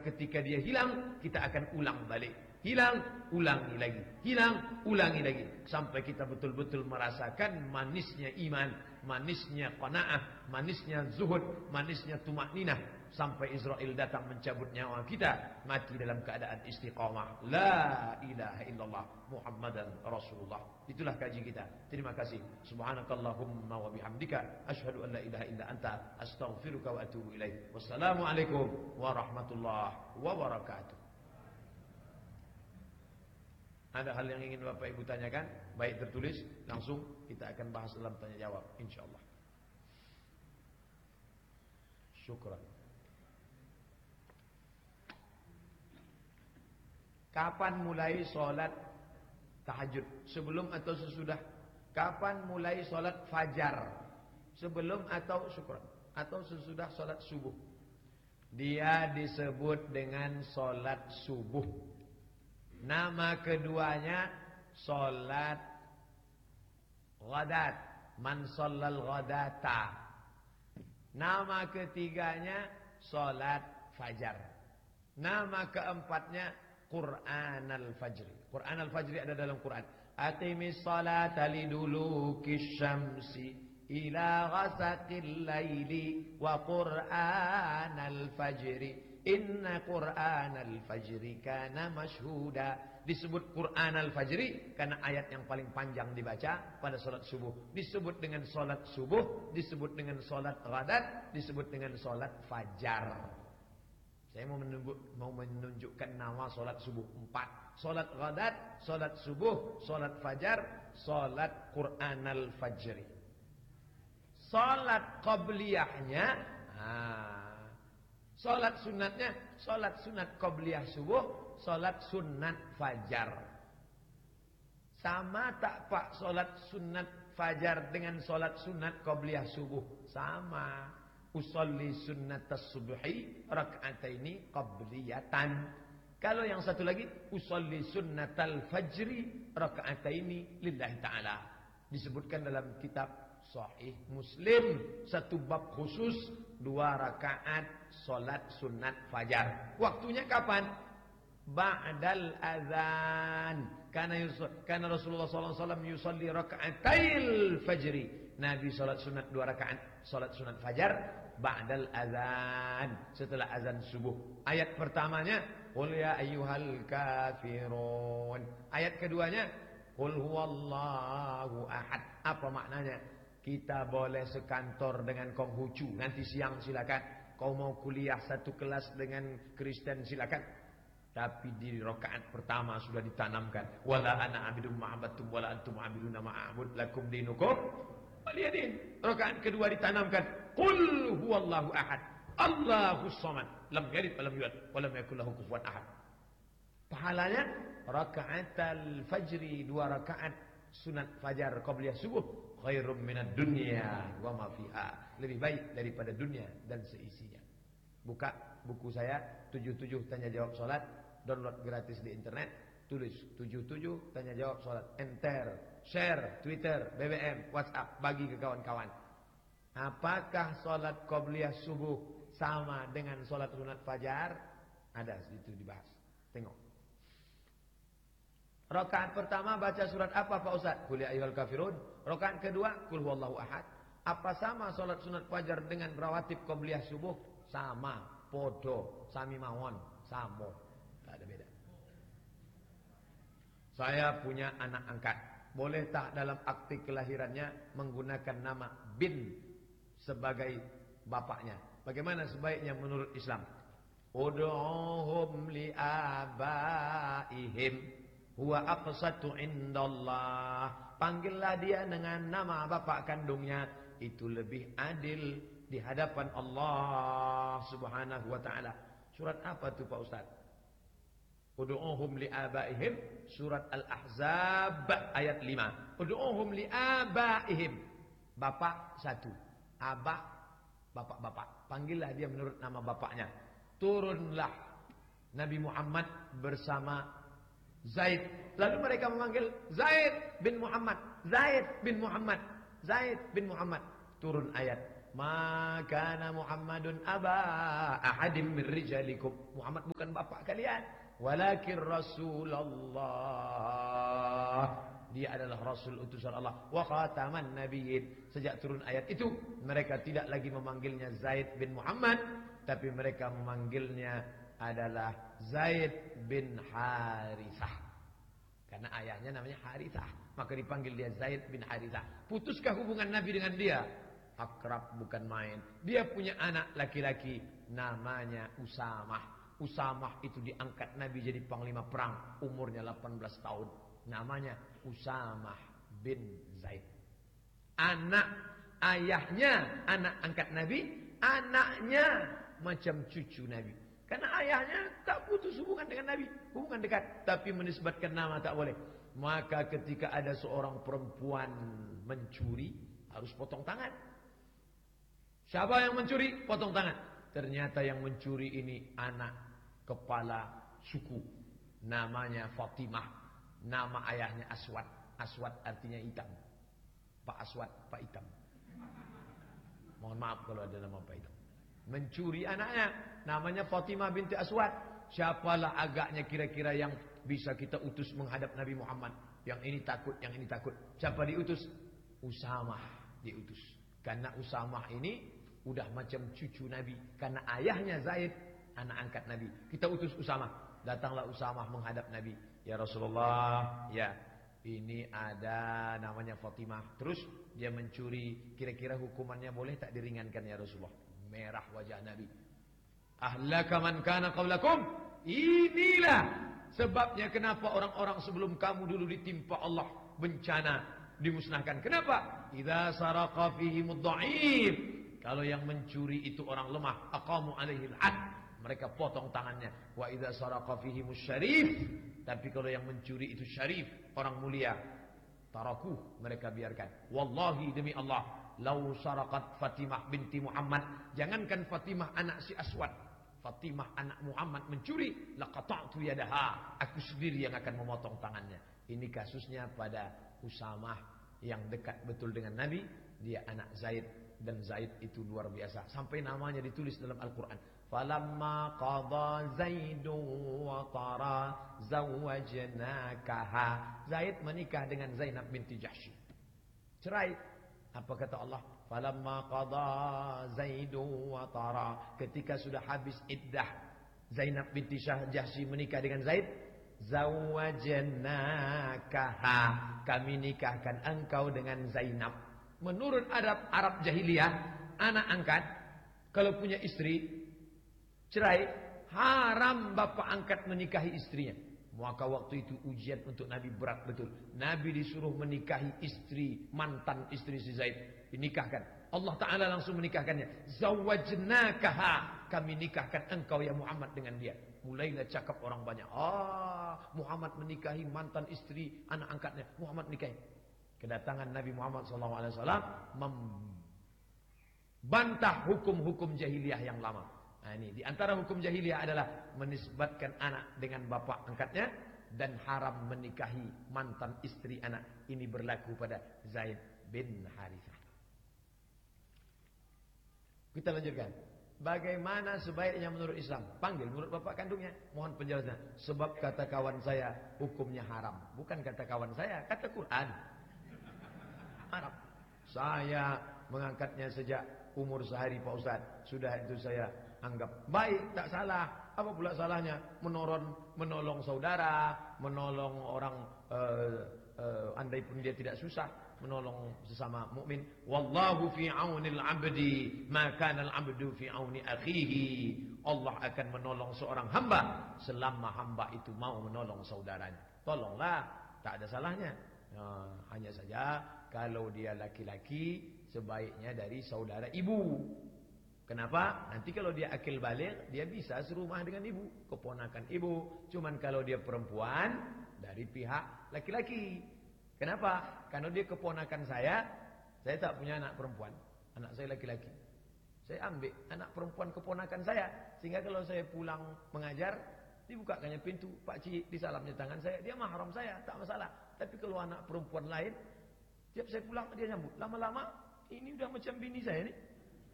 ketika dia hilang, kita akan ulang balik. Hilang, ulangi lagi. Hilang, ulangi lagi. Sampai kita betul-betul merasakan manisnya iman, manisnya qanaah, manisnya zuhud, manisnya tumakninah. Sampai Israel datang mencabut nyawa kita, mati dalam keadaan istiqamah. La ilaha illallah Muhammadan Rasulullah. Itulah kaji kita. Terima kasih. Subhanakallahumma wa bihamdika asyhadu an la ilaha illa anta astaghfiruka wa atubu ilaik. Wassalamualaikum warahmatullahi wabarakatuh. Ada hal yang ingin Bapak Ibu tanyakan, baik tertulis, langsung kita akan bahas dalam tanya jawab insyaallah. Syukran. Kapan mulai sholat tahajud? Sebelum atau sesudah? Kapan mulai sholat fajar? Sebelum atau syukran? Atau sesudah sholat subuh? Dia disebut dengan sholat subuh. Nama keduanya sholat ghadat. Man shallal ghadata. Nama ketiganya sholat fajar. Nama keempatnya Quran al-Fajri. Quran al-Fajri ada dalam Quran. Aqimis salata lidulukis syamsi ila ghasaqil laili wa Quran al-Fajri. Inna Quran al-Fajri kana mashhuda. Disebut Quran al-Fajri karena ayat yang paling panjang dibaca pada salat subuh. Disebut dengan salat subuh, disebut dengan salat ghadat, disebut dengan salat fajar. Saya mau menunjukkan nama salat subuh 4. Salat ghadat, salat subuh, salat fajar, salat Quran al-Fajri. Salat qabliyahnya, salat sunatnya, salat sunat qabliyah subuh, salat sunat fajar. Sama tak Pak salat sunat fajar dengan salat sunat qabliyah subuh? Sama. Usolli sunnatas subhi rak'ataini qabliyatan. Kalau yang satu lagi usolli sunnatal fajri rak'ataini lillahi ta'ala. Disebutkan dalam kitab Sahih Muslim, satu bab khusus 2 rakaat salat sunat fajar. Waktunya kapan? Ba'dal azan. Karena Rasulullah SAW yusalli raka'atail fajri. Nabi salat sunat 2 rakaat salat sunat fajar ba'dal azan, setelah azan subuh. Ayat pertamanya qul ya ayyuhal kafirun. Ayat keduanya qul huwallahu ahad. Apa maknanya? Kita boleh sekantor dengan Konghucu, nanti siang silakan. Kau mau kuliah satu kelas dengan Kristen silakan. Tapi di rakaat pertama sudah ditanamkan wala ana abidum ma'abattum wala antum abiduna ma'abud lakum dinukum waliyadin. Rakaat kedua ditanamkan qul huwallahu ahad Allahus samad lam yalid wa lam yulad wa lam yakul lahu kufuwan ahad. Pahalanya rakaatal fajri, 2 rakaat sunat fajar qabliyah subuh khairum minad dunya wa ma fiha. Lebih baik daripada dunia dan seisinya. Buka buku saya 77 tanya jawab salat, download gratis di internet, tulis 77 tanya jawab salat, enter, share, Twitter, BBM, WhatsApp, bagi ke kawan-kawan. Apakah salat qabliyah subuh sama dengan salat sunat fajar? Ada situ dibahas. Tengok. Rakaat pertama baca surat apa Pak Ustaz? Qul ya ayyuhal kafirun. Rakaat kedua qul huwallahu ahad. Apa sama salat sunat fajar dengan rawatib qabliyah subuh? Sama, podo, sami mawon, samo. Tak ada beda. Saya punya anak angkat. Boleh tak dalam akte kelahirannya menggunakan nama bin sebagai bapaknya? Bagaimana sebaiknya menurut Islam? Ud'uhum li'abaihim huwa aqsatu indallah. Panggillah dia dengan nama bapak kandungnya, itu lebih adil di hadapan Allah Subhanahu wa taala. Surat apa tu Pak Ustaz? Ud'uhum li'abaihim, surat Al-Ahzab ayat 5. Ud'uhum li'abaihim. Bapak satu, abah bapak-bapak. Panggillah dia menurut nama bapaknya. Turunlah Nabi Muhammad bersama Zaid. Lalu mereka memanggil Zaid bin Muhammad, Zaid bin Muhammad, Zaid bin Muhammad. Turun ayat "Ma kana Muhammadun aba ahadim min rijalikum." Muhammad bukan bapak kalian, walakin Rasulullah. Dia adalah Rasul utusan Allah. Wa khataman nabiyyin. Sejak turun ayat itu, mereka tidak lagi memanggilnya Zaid bin Muhammad, tapi mereka memanggilnya adalah Zaid bin Harithah. Karena ayahnya namanya Harithah, maka dipanggil dia Zaid bin Harithah. Putuskah hubungan Nabi dengan dia? Akrab bukan main. Dia punya anak laki-laki namanya Usamah. Usamah itu diangkat Nabi jadi panglima perang, umurnya 18 tahun. Namanya Usamah bin Zaid. Anak ayahnya anak angkat Nabi, anaknya macam cucu Nabi. Karena ayahnya tak putus hubungan dengan Nabi, hubungan dekat, tapi menisbatkan nama tak boleh. Maka ketika ada seorang perempuan mencuri, harus potong tangan. Siapa yang mencuri? Potong tangan. Ternyata yang mencuri ini anak kepala suku, namanya Fatimah. Nama ayahnya Aswad. Aswad artinya hitam. Pak Aswad, Pak Hitam. Mohon maaf kalau ada nama Pak Hitam. Mencuri anaknya, namanya Fatimah binti Aswad. Siapalah agaknya kira-kira yang bisa kita utus menghadap Nabi Muhammad? Yang ini takut, yang ini takut. Siapa diutus? Usamah diutus. Karena Usamah ini udah macam cucu Nabi. Karena ayahnya Zaid, anak angkat Nabi. Kita utus Usamah. Datanglah Usamah menghadap Nabi. Ya Rasulullah, ya ini ada namanya Fatimah. Terus dia mencuri. Kira-kira hukumannya boleh tak diringankan ya Rasulullah? Merah wajah Nabi. Ahlaka man kana qablakum. Inilah sebabnya kenapa orang-orang sebelum kamu dulu ditimpa Allah bencana, dimusnahkan. Kenapa? Idza saraqa fihimud dha'if. Kalau yang mencuri itu orang lemah, aqamu alaihil had. Mereka potong tangannya. Wa idza saraqa fihimus syarif. Tapi kalau yang mencuri itu syarif, orang mulia, tarakuh, mereka biarkan. Wallahi demi Allah, lau saraqat Fatimah binti Muhammad, jangankan Fatimah anak si Aswad, Fatimah anak Muhammad mencuri, laqata'tu yadaha, aku sendiri yang akan memotong tangannya. Ini kasusnya pada Usamah yang dekat betul dengan Nabi. Dia anak Zaid, dan Zaid itu luar biasa. Sampai namanya ditulis dalam Al-Quran. Falamma qadha Zaidu wa tara zawajnakaha. Zaid menikah dengan Zainab binti Jahsy. Cerai. Apa kata Allah? Falamma qadha Zaidu wa tara. Ketika sudah habis iddah Zainab binti Jahsy menikah dengan Zaid, zawajnakaha, kami nikahkan engkau dengan Zainab. Menurut Arab jahiliyah, anak angkat kalau punya istri cerai, haram bapak angkat menikahi istrinya. Maka waktu itu ujian untuk Nabi berat betul. Nabi disuruh menikahi istri, mantan istri si Zaid. Dinikahkan. Allah Ta'ala langsung menikahkannya. Zawajnakaha, kami nikahkan engkau ya Muhammad dengan dia. Mulailah cakap orang banyak. Muhammad menikahi mantan istri anak angkatnya. Muhammad nikahi. Kedatangan Nabi Muhammad SAW membantah hukum-hukum jahiliyah yang lama. Nah ini, di antara hukum jahiliyah adalah menisbatkan anak dengan bapak angkatnya dan haram menikahi mantan istri anak. Ini berlaku pada Zaid bin Harithah. Kita lanjutkan. Bagaimana sebaiknya menurut Islam? Panggil menurut bapak kandungnya. Mohon penjelasan. Sebab kata kawan saya hukumnya haram. Bukan kata kawan saya, kata Quran. Haram. Saya mengangkatnya sejak umur sehari Pak Ustaz. Sudah itu saya anggap baik, tak salah. Apa pula salahnya menolong saudara, menolong orang andai pun dia tidak susah, menolong sesama mukmin. Wallahu fi aunil 'abdi ma kana al-'abdu fi auni akhihi. Allah akan menolong seorang hamba selama hamba itu mau menolong saudaranya. Tolonglah, tak ada salahnya. Hanya saja kalau dia laki-laki sebaiknya dari saudara ibu. Kenapa? Nanti kalau dia akil balik, dia bisa serumah dengan ibu, keponakan ibu. Cuman kalau dia perempuan, dari pihak laki-laki. Kenapa? Karena dia keponakan saya tak punya anak perempuan. Anak saya laki-laki. Saya ambil anak perempuan keponakan saya. Sehingga kalau saya pulang mengajar, dibukakannya pintu, Pak Cik, disalamnya tangan saya, dia mahram saya, tak masalah. Tapi kalau anak perempuan lain, tiap saya pulang dia nyambut. Lama-lama, ini udah macam bini saya nih.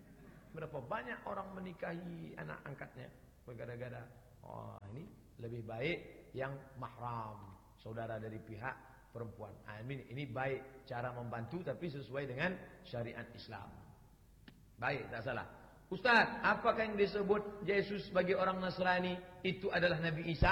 Berapa banyak orang menikahi anak angkatnya gara-gara ini lebih baik yang mahram, saudara dari pihak perempuan. Ini baik cara membantu tapi sesuai dengan syariat Islam. Baik, tak salah. Ustaz, apakah yang disebut Yesus bagi orang Nasrani itu adalah Nabi Isa?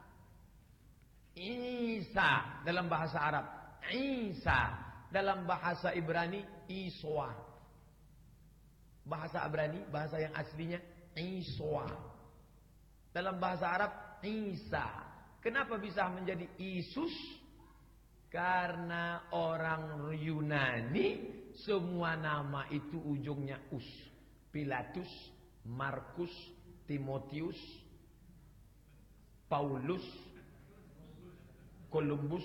Isa dalam bahasa Arab, Isa dalam bahasa Ibrani, Iswa. Bahasa Ibrani, bahasa yang aslinya Iswa. Dalam bahasa Arab Isa. Kenapa bisa menjadi Isus? Karena orang Yunani semua nama itu ujungnya us. Pilatus, Markus, Timotius, Paulus, Columbus.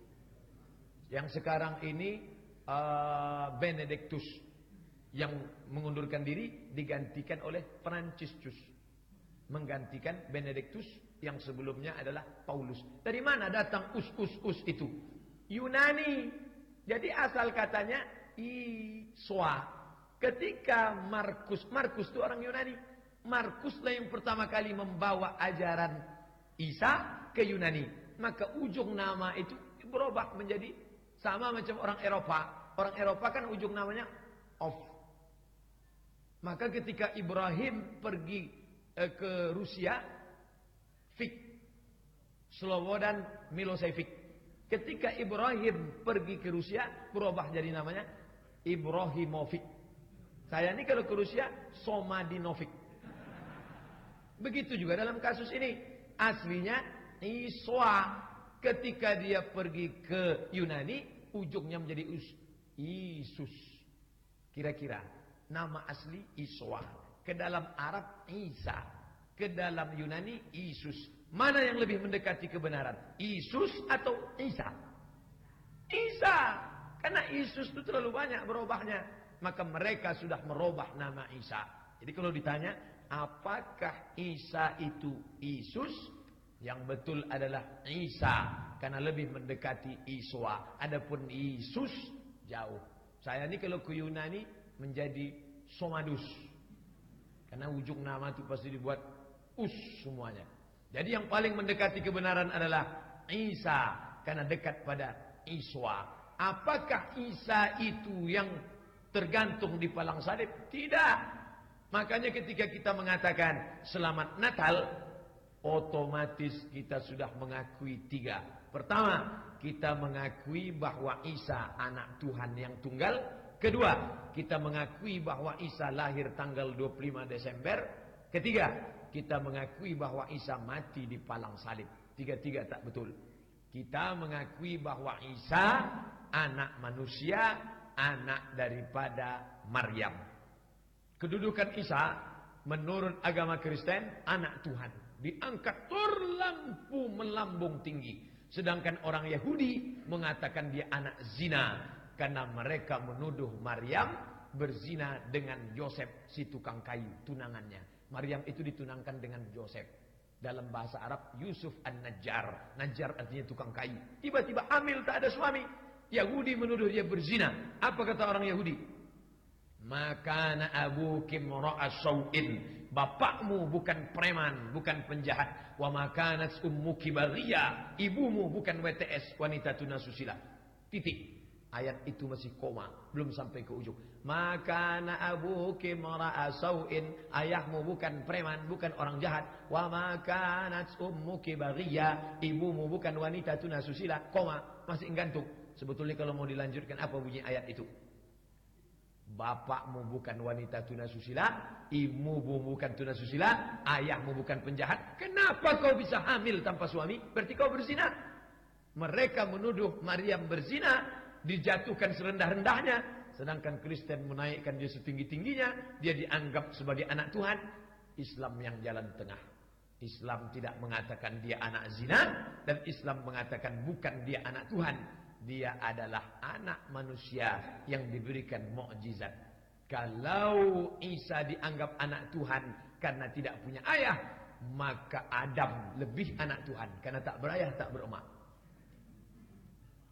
Yang sekarang ini Benedictus. Yang mengundurkan diri digantikan oleh Franciscus. Menggantikan Benedictus yang sebelumnya adalah Paulus. Dari mana datang us itu? Yunani. Jadi asal katanya Iswa. Ketika Markus itu orang Yunani. Markuslah yang pertama kali membawa ajaran Isa ke Yunani. Maka ujung nama itu berubah menjadi sama macam orang Eropa. Orang Eropa kan ujung namanya of. Maka ketika Ibrahim pergi ke Rusia, Fik, Slobodan Milosevic. Ketika Ibrahim pergi ke Rusia, berubah jadi namanya Ibrahimovic. Saya ini kalau ke Rusia, Somadinovic. Begitu juga dalam kasus ini. Aslinya Iswa. Ketika dia pergi ke Yunani, ujungnya menjadi Isus. Kira-kira. Nama asli Iswa. Ke dalam Arab Isa. Ke dalam Yunani Isus. Mana yang lebih mendekati kebenaran? Isus atau Isa? Isa. Karena Isus itu terlalu banyak berubahnya. Maka mereka sudah merubah nama Isa. Jadi kalau ditanya, apakah Isa itu Isus? Yang betul adalah Isa. Karena lebih mendekati Iswa. Adapun Isus jauh. Saya ini kalau ke Yunani menjadi Somadus. Karena ujung nama itu pasti dibuat us semuanya. Jadi yang paling mendekati kebenaran adalah Isa. Karena dekat pada Iswa. Apakah Isa itu yang tergantung di palang salib? Tidak. Makanya ketika kita mengatakan Selamat Natal, otomatis kita sudah mengakui tiga. Pertama, kita mengakui bahwa Isa anak Tuhan yang tunggal. Kedua, kita mengakui bahwa Isa lahir tanggal 25 Desember. Ketiga, kita mengakui bahwa Isa mati di palang salib. Tiga-tiga tak betul. Kita mengakui bahwa Isa anak manusia, anak daripada Maryam. Kedudukan Isa menurut agama Kristen anak Tuhan. Diangkat terlampu melambung tinggi. Sedangkan orang Yahudi mengatakan dia anak zina. Karena mereka menuduh Maryam berzina dengan Yosef si tukang kayu, tunangannya. Maryam itu ditunangkan dengan Yosef. Dalam bahasa Arab Yusuf an-Najjar. Najjar artinya tukang kayu. Tiba-tiba hamil tak ada suami. Yahudi menuduh dia berzina. Apa kata orang Yahudi? Makana abuki mra'a sau'in. Bapakmu bukan preman, bukan penjahat. Wa makanat ummuki baghiyah. Ibumu bukan WTS, wanita tunasusila. Titik. Ayat itu masih koma, belum sampai ke ujung. Makana abuki mra'a sau'in. Ayahmu bukan preman, bukan orang jahat. Wa makanat ummuki baghiyah. Ibumu bukan wanita tunasusila. Koma, masih gantung. Sebetulnya kalau mau dilanjutkan apa bunyi ayat itu? Bapakmu bukan wanita tunasusila, ibumu bukan tunasusila, ayahmu bukan penjahat. Kenapa kau bisa hamil tanpa suami? Berarti kau berzina. Mereka menuduh Maryam berzina, dijatuhkan serendah-rendahnya. Sedangkan Kristen menaikkan dia setinggi-tingginya. Dia dianggap sebagai anak Tuhan. Islam yang jalan tengah. Islam tidak mengatakan dia anak zina. Dan Islam mengatakan bukan dia anak Tuhan. Dia adalah anak manusia yang diberikan mukjizat. Kalau Isa dianggap anak Tuhan karena tidak punya ayah, maka Adam lebih anak Tuhan karena tak berayah, tak beremak.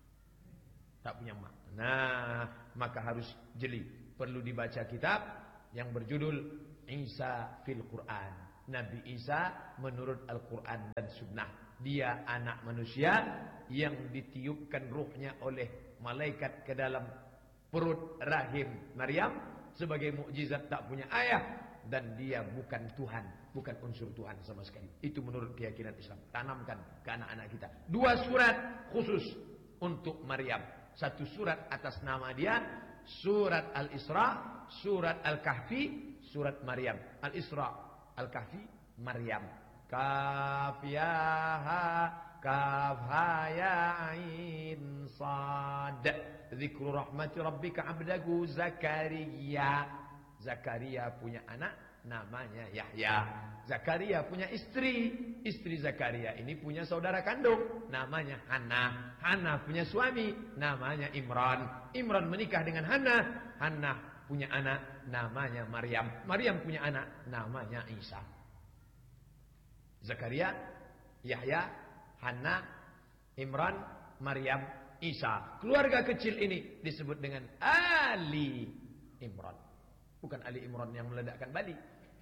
Tak punya mak. Nah, maka harus jeli. Perlu dibaca kitab yang berjudul Isa fil Quran. Nabi Isa menurut Al-Quran dan Sunnah. Dia anak manusia yang ditiupkan ruhnya oleh malaikat ke dalam perut rahim Maryam sebagai mukjizat, tak punya ayah, dan dia bukan Tuhan, bukan unsur Tuhan sama sekali. Itu menurut keyakinan Islam. Tanamkan ke anak-anak kita. 2 surat khusus untuk Maryam. 1 surat atas nama dia, surat Al-Isra, surat Al-Kahfi, surat Maryam. Al-Isra, Al-Kahfi, Maryam. Kaf ya ha, kaf ha ya ain sad. Zikru rahmati rabbika abdahu Zakaria. Zakaria punya anak namanya Yahya. Zakaria punya istri. Istri Zakaria ini punya saudara kandung namanya Hannah. Hannah punya suami namanya Imran. Imran menikah dengan Hannah. Hannah punya anak namanya Maryam. Maryam punya anak namanya Isa. Zakaria, Yahya, Hannah, Imran, Maryam, Isa. Keluarga kecil ini disebut dengan Ali Imran. Bukan Ali Imran yang meledakkan Bali.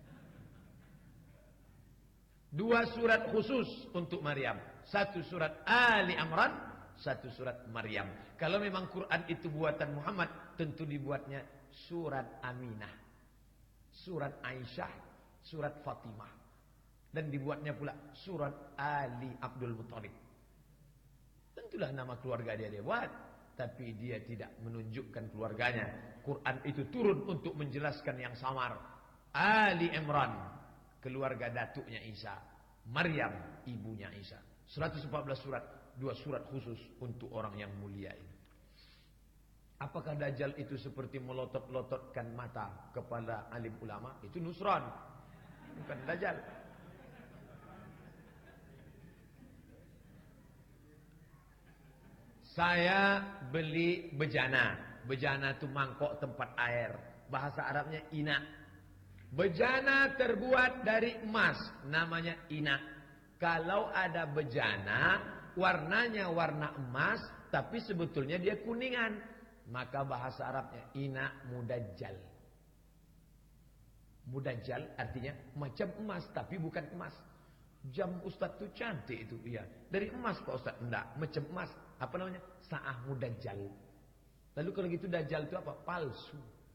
2 surat khusus untuk Maryam. 1 surat Ali Imran, 1 surat Maryam. Kalau memang Quran itu buatan Muhammad, tentu dibuatnya surat Aminah, surat Aisyah, surat Fatimah, dan dibuatnya pula surat Ali Abdul Muttalib. Tentulah nama keluarga dia buat, tapi dia tidak menunjukkan keluarganya. Quran itu turun untuk menjelaskan yang samar. Ali Imran, keluarga datuknya Isa. Maryam, ibunya Isa. 114 surat, 2 surat khusus untuk orang yang mulia ini. Apakah Dajjal itu seperti melotot-lototkan mata kepada alim ulama? Itu Nusron, bukan Dajjal. Saya beli bejana. Bejana itu mangkok tempat air. Bahasa Arabnya ina. Bejana terbuat dari emas, namanya ina. Kalau ada bejana, warnanya warna emas, tapi sebetulnya dia kuningan, maka bahasa Arabnya ina mudajjal. Mudajjal artinya macam emas tapi bukan emas. Jam Ustaz itu cantik itu, iya. Dari emas Pak Ustaz, enggak, macam emas. Apa namanya? Sa'ah mudajjal. Lalu kalau gitu dajjal itu apa? Palsu.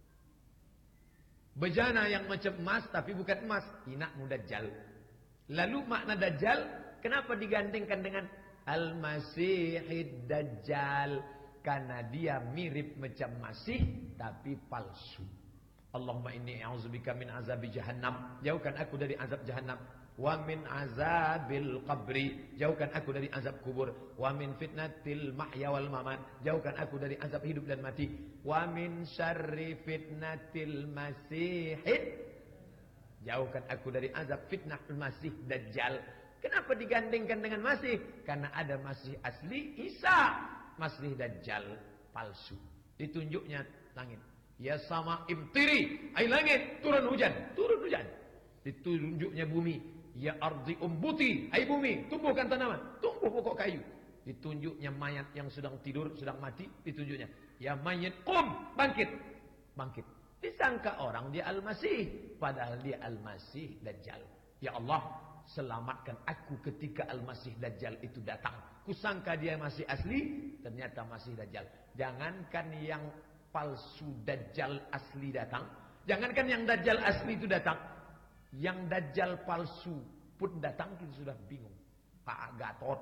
Bejana yang macam emas tapi bukan emas, ina mudajjal. Lalu makna dajjal kenapa digandingkan dengan Al-Masihid Dajjal? Karena dia mirip macam Masih tapi palsu. Allahumma inni a'udzubika min azabi jahannam. Jauhkan aku dari azab jahannam. Wa min azabil qabri. Jauhkan aku dari azab kubur. Wa min fitnatil mahya wal mamat. Jauhkan aku dari azab hidup dan mati. Wa min syarri fitnatil masihid. Jauhkan aku dari azab fitnah Masih Dajjal. Kenapa digandingkan dengan Masih? Karena ada Masih asli, Isa. Masih Dajjal palsu. Ditunjuknya langit. Ya sama imtiri, ay langit turun hujan, turun hujan. Ditunjuknya bumi. Ya ardi umbuti, ay bumi tumbuhkan tanaman, tumbuh pokok kayu. Ditunjuknya mayat yang sedang tidur, sedang mati, ditunjuknya. Ya mayat bangkit, bangkit. Disangka orang dia Al-Masih, padahal dia Al-Masih Dajjal. Ya Allah, selamatkan aku ketika Al-Masih Dajjal itu datang. Kusangka dia masih asli, ternyata masih Dajjal. Jangankan yang palsu Dajjal asli datang, jangankan yang Dajjal asli itu datang, yang Dajjal palsu pun datang, kita sudah bingung. Pak Gatot,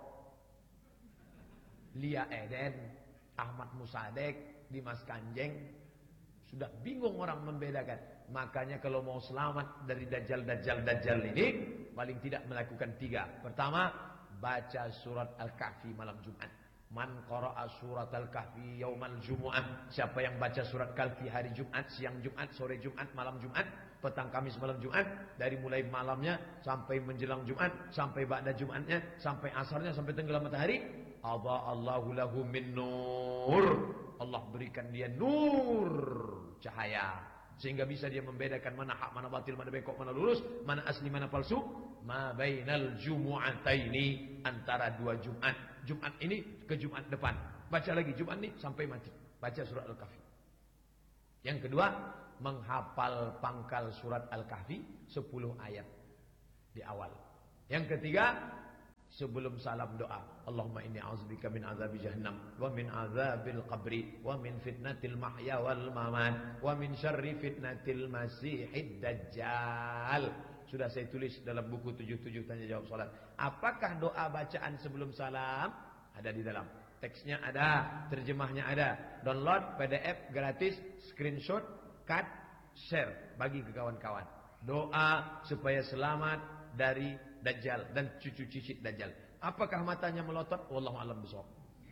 Lia Eden, Ahmad Musadek, Dimas Kanjeng, sudah bingung orang membedakan. Makanya kalau mau selamat dari Dajjal ini, paling tidak melakukan 3. Pertama, baca surat Al-Kahfi malam Jumat. Man qara'a surat Al-Kahfi yaumal Jumu'ah. Siapa yang baca surat Kahfi hari Jumat, siang Jumat, sore Jumat, malam Jumat, petang Kamis, malam Jumat, dari mulai malamnya sampai menjelang Jumat, sampai ba'da Jumatnya, sampai asarnya, sampai tenggelam matahari, Allahu lahu min nur. Allah berikan dia nur, cahaya, sehingga bisa dia membedakan mana hak, mana batil, mana bengkok, mana lurus, mana asli, mana palsu. Ma bainal jumu'ataini, antara 2 Jumat. Jumat ini ke Jumat depan. Baca lagi Jumat ini sampai mati. Baca surat Al-Kahfi. Yang kedua, menghafal pangkal surat Al-Kahfi 10 ayat di awal. Yang ketiga, sebelum salam doa, Allahumma inni a'udzubika min azabi jahannam wa min azabil qabri wa min fitnatil mahya wal mamat wa min syarri fitnatil masihid dajjal. Sudah saya tulis dalam buku 77 tanya jawab salat. Apakah doa bacaan sebelum salam? Ada di dalam. Teksnya ada, terjemahnya ada. Download PDF gratis, screenshot, cut, share, bagi ke kawan-kawan. Doa supaya selamat dari Dajjal dan cucu cicit Dajjal. Apakah matanya melotot? Wallahu a'lam bishawab.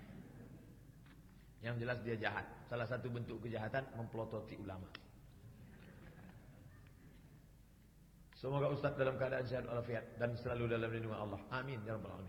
Yang jelas dia jahat. Salah satu bentuk kejahatan mempelototi ulama. Semoga Ustaz dalam keadaan sehat walafiat dan selalu dalam lindungan Allah. Amin ya rabbal alamin.